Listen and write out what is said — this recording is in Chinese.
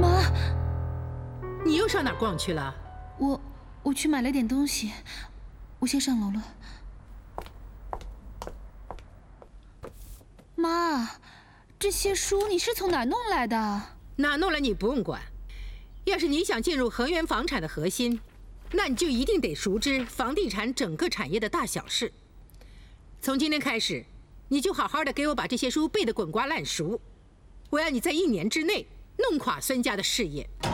妈， 你又上哪儿逛去了？ 我去买了点东西，我先上楼了。妈，这些书你是从哪儿弄来的？ 哪弄来你不用管。要是你想进入恒源房产的核心，那你就一定得熟知房地产整个产业的大小事。从今天开始，你就好好的给我把这些书背得滚瓜烂熟。我要你在1年之内弄垮孙家的事业。